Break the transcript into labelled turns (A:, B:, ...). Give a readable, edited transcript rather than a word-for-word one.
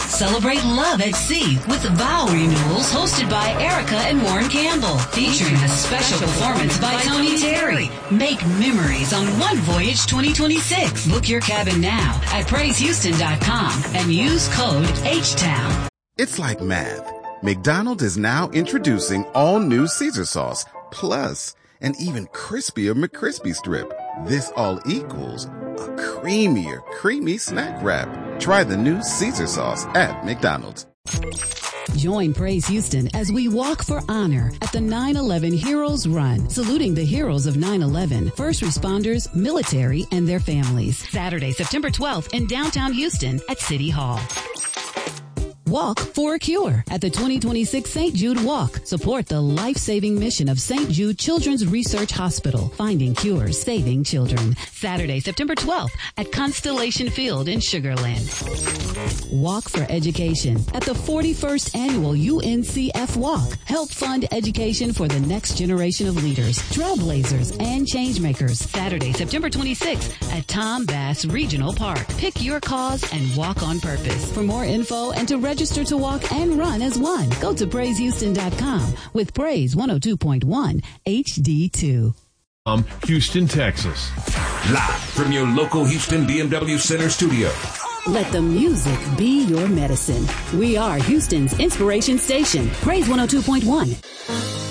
A: Celebrate love at sea with Vow Renewals hosted by Erica and Warren Campbell. Featuring a special performance by Tony Terry. Make memories on One Voyage 2026. Book your cabin now at PraiseHouston.com and use code HTOWN.
B: It's like math. McDonald's is now introducing all new Caesar sauce, plus an even crispier McCrispy strip. This all equals a creamier, creamy snack wrap. Try the new Caesar sauce at McDonald's.
A: Join Praise Houston as we walk for honor at the 9/11 Heroes Run, saluting the heroes of 9/11, first responders, military, and their families. Saturday, September 12th in downtown Houston at City Hall. Walk for a Cure at the 2026 St. Jude Walk. Support the life-saving mission of St. Jude Children's Research Hospital, finding cures, saving children. Saturday, September 12th at Constellation Field in Sugar Land. Walk for Education at the 41st Annual UNCF Walk. Help fund education for the next generation of leaders, trailblazers, and changemakers. Saturday, September 26th at Tom Bass Regional Park. Pick your cause and walk on purpose. For more info and to register to walk and run as one, go to PraiseHouston.com with Praise 102.1 HD2.
C: Houston, Texas.
D: Live from your local Houston BMW Center studio.
A: Let the music be your medicine. We are Houston's inspiration station, Praise 102.1.